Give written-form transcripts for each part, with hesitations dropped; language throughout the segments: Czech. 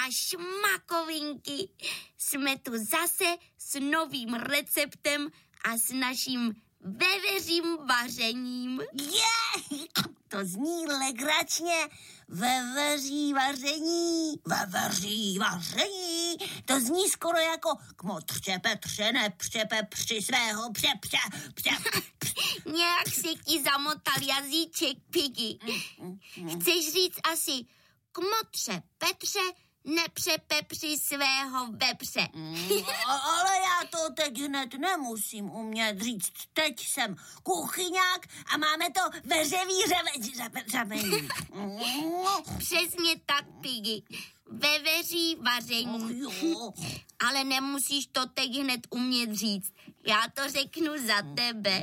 šmakovinky. Jsme tu zase s novým receptem a s naším veveřím vařením. To zní legračně. Veveří vaření. To zní skoro jako kmotře Petře nepřepe při svého Nějak si ti zamotal jazyček, Piggy. Chceš říct asi kmotře Petře nepřepe při svého vepře. Ale já to teď hned nemusím umět říct. Teď jsem kuchyňák a máme to veřevý řemení. Přesně tak, Piggy. Veveří vaření. Ale nemusíš to teď hned umět říct. Já to řeknu za tebe.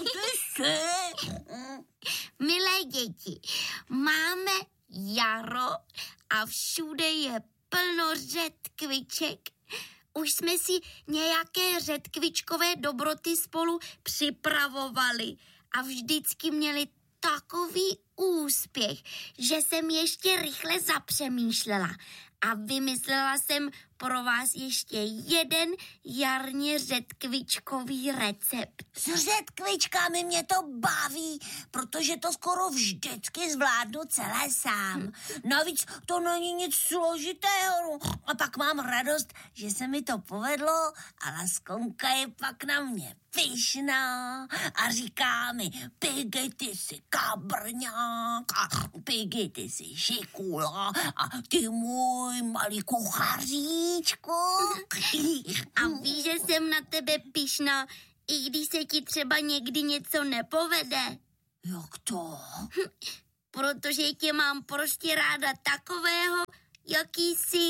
Milé děti, máme jaro a všude je plno řetkviček. Už jsme si nějaké řetkvičkové dobroty spolu připravovali a vždycky měli takový úspěch, že jsem ještě rychle zapřemýšlela a vymyslela jsem pro vás ještě jeden jarně řetkvičkový recept. S řetkvičkami mě to baví, protože to skoro vždycky zvládnu celé sám. Navíc to není nic složitého. A pak mám radost, že se mi to povedlo a Laskonka je pak na mě pyšná a říká mi: Piggy, ty jsi kabrňák a Piggy, ty jsi šikula a ty můj malý kuchaříčku. A víš, že jsem na tebe pyšná, i když se ti třeba někdy něco nepovede. Jak to? Protože tě mám prostě ráda takového, jaký jsi.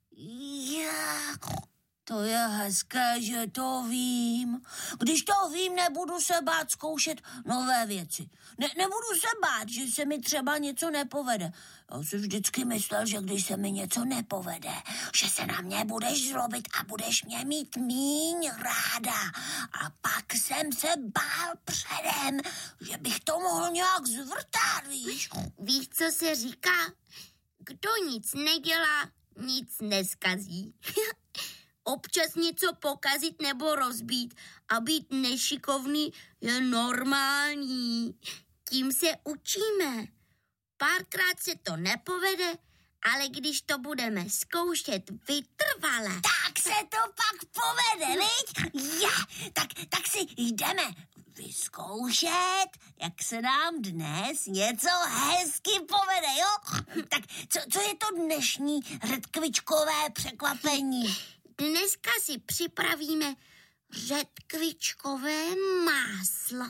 To je hezké, že to vím. Když to vím, nebudu se bát zkoušet nové věci. Nebudu se bát, že se mi třeba něco nepovede. Já si vždycky myslel, že když se mi něco nepovede, že se na mě budeš zlobit a budeš mě mít míň ráda. A pak jsem se bál předem, že bych to mohl nějak zvrtat, víš? Víš, co se říká? Kdo nic nedělá, nic neskazí. Občas něco pokazit nebo rozbít a být nešikovný je normální. Tím se učíme. Párkrát se to nepovede, ale když to budeme zkoušet vytrvale, tak se to pak povede, viď? Tak si jdeme vyzkoušet, jak se nám dnes něco hezky povede, jo? Tak co je to dnešní řetkvičkové překvapení? Dneska si připravíme řetkvičkové máslo.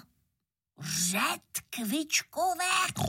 Řetkvičkové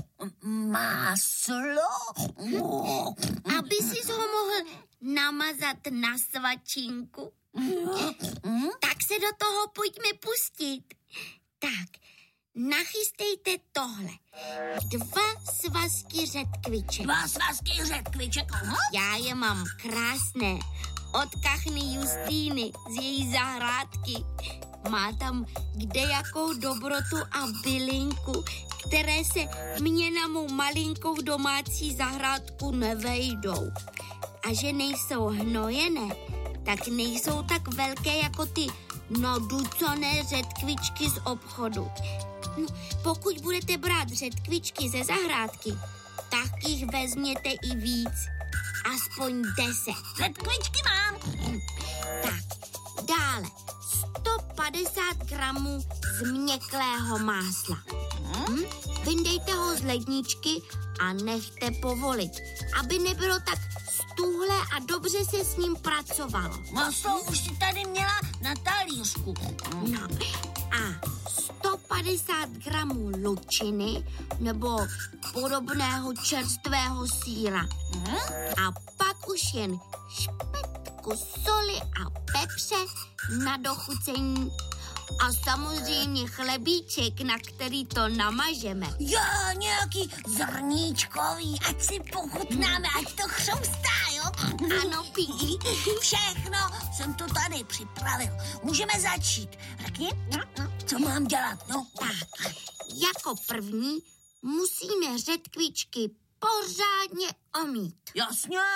máslo? Aby si ho mohl namazat na svačinku. Tak se do toho pojďme pustit. Tak, nachystejte tohle. 2 svazky řetkviček. 2 svazky řetkviček? Já je mám krásné. Od kachny Justýny z její zahrádky. Má tam kdejakou dobrotu a bylinku, které se mně na mou malinkou domácí zahrádku nevejdou. A že nejsou hnojené, tak nejsou tak velké jako ty naducané řetkvičky z obchodu. No, pokud budete brát řetkvičky ze zahrádky, tak jich vezměte i víc. Aspoň 10. Řetkvičky mám. Tak, dále 150 gramů změklého másla. Vyndejte ho z ledničky a nechte povolit, aby nebylo tak stuhlé a dobře se s ním pracovalo. Maslo už si tady měla na talířku. No a 150 gramů lučiny nebo podobného čerstvého sýra. A pak už jen špetku soli a pepře na dochucení. A samozřejmě chlebíček, na který to namažeme. Jo, nějaký zrníčkový, ať si pochutnáme, ať to chroustá, jo? Ano, Piggy. Všechno jsem to tady připravil. Můžeme začít. Řekni, co mám dělat, no? Tak, jako první musíme řetkvičky pořádně omít. Jasně,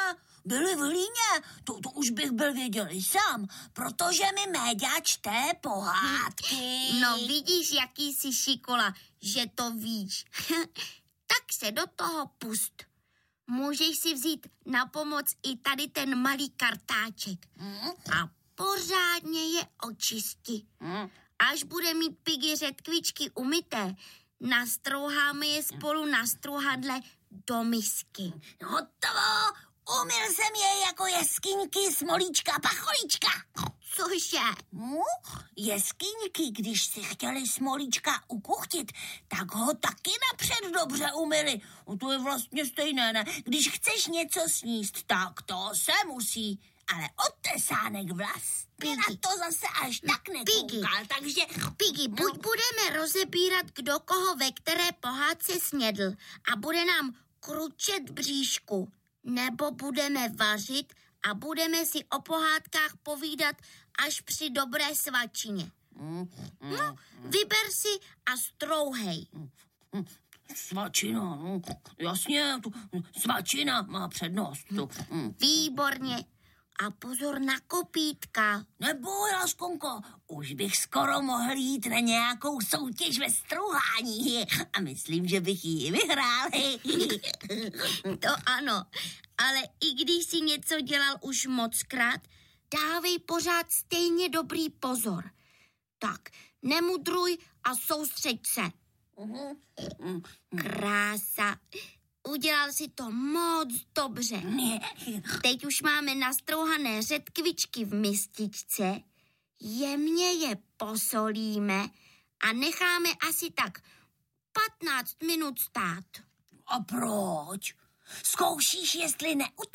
byly v hlíně, to už bych byl věděl i sám, protože mi Méďa čte pohádky. No vidíš, jaký jsi šikola, že to víš. Tak se do toho pust. Můžeš si vzít na pomoc i tady ten malý kartáček. A pořádně je očisti. Až bude mít Piggy řetkvičky umyté, nastrouháme je spolu na struhadle do misky. Hotovo! Umyl jsem je jako jeskyňky, smolíčka, pacholíčka. Cože? Jeskyňky, když si chtěli smolíčka ukuchtit, tak ho taky napřed dobře umyli. To je vlastně stejné, ne? Když chceš něco sníst, tak to se musí. Ale otesánek vlastně na to zase až tak nekoukal, takže... Piggy, buď budeme rozebírat, kdo koho ve které pohádce snědl a bude nám kručet bříšku, nebo budeme vařit a budeme si o pohádkách povídat až při dobré svačině. No, vyber si a strouhej. Svačina, jasně, svačina má přednost. Výborně. A pozor na kopítka. Neboj, Laškonko, už bych skoro mohl jít na nějakou soutěž ve strouhání a myslím, že bych ji vyhrál. To ano, ale i když si něco dělal už mockrát, dávej pořád stejně dobrý pozor. Tak, nemudruj a soustřeď se. Krása. Udělal si to moc dobře. Teď už máme nastrouhané řetkvičky v mističce, jemně je posolíme a necháme asi tak 15 minut stát. A proč? Zkoušíš, jestli neutečou?